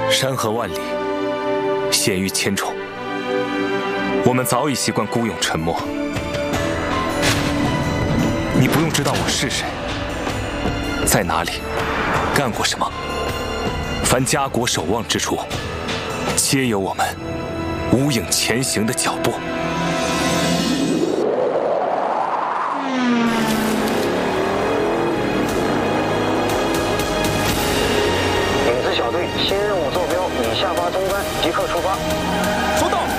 山河万里，险遇千重，我们早已习惯孤勇沉默。你不用知道我是谁，在哪里，干过什么。凡家国守望之处，皆有我们无影前行的脚步。 影子小队，新任务坐标已下发中班，即刻出发。 收到。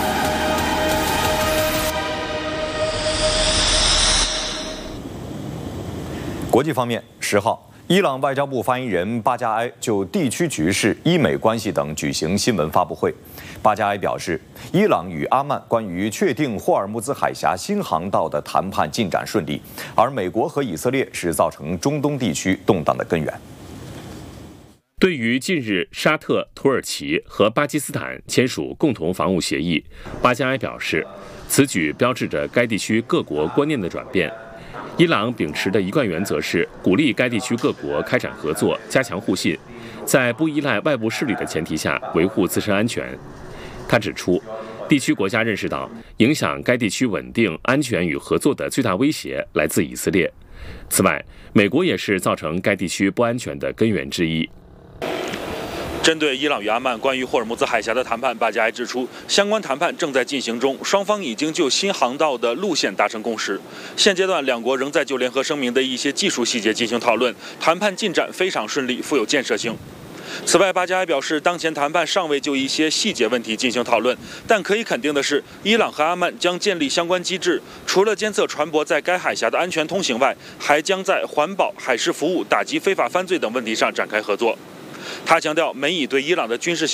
国际方面，10号，伊朗外交部发言人巴加埃就地区局势、伊美关系等举行新闻发布会。巴加埃表示，伊朗与阿曼关于确定霍尔木兹海峡新航道的谈判进展顺利，而美国和以色列是造成中东地区动荡的根源。 对于近日沙特、土耳其和巴基斯坦签署共同防务协议，巴加埃表示，此举标志着该地区各国观念的转变。伊朗秉持的一贯原则是鼓励该地区各国开展合作，加强互信，在不依赖外部势力的前提下维护自身安全。他指出，地区国家认识到影响该地区稳定、安全与合作的最大威胁来自以色列。此外，美国也是造成该地区不安全的根源之一。 针对伊朗与阿曼关于霍尔木兹海峡的谈判，巴加埃指出，相关谈判正在进行中，双方已经就新航道的路线达成共识。现阶段，两国仍在就联合声明的一些技术细节进行讨论，谈判进展非常顺利，富有建设性。此外，巴加埃表示，当前谈判尚未就一些细节问题进行讨论，但可以肯定的是，伊朗和阿曼将建立相关机制，除了监测船舶在该海峡的安全通行外，还将在环保、海事服务、打击非法犯罪等问题上展开合作。他强调，美以对伊朗的军事